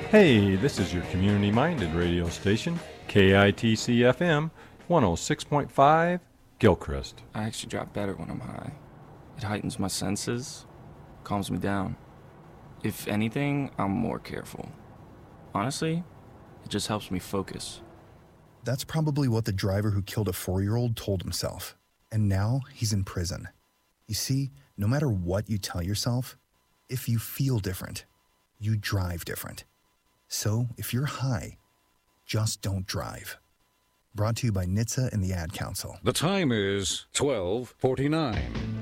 Hey, this is your community-minded radio station, KITC FM 106.5, Gilchrist. I actually drop better when I'm high. It heightens my senses, calms me down. If anything, I'm more careful. Honestly, it just helps me focus. That's probably what the driver who killed a 4-year-old told himself. And now he's in prison. You see, no matter what you tell yourself, if you feel different, you drive different. So if you're high, just don't drive. Brought to you by NHTSA and the Ad Council. The time is 12:49.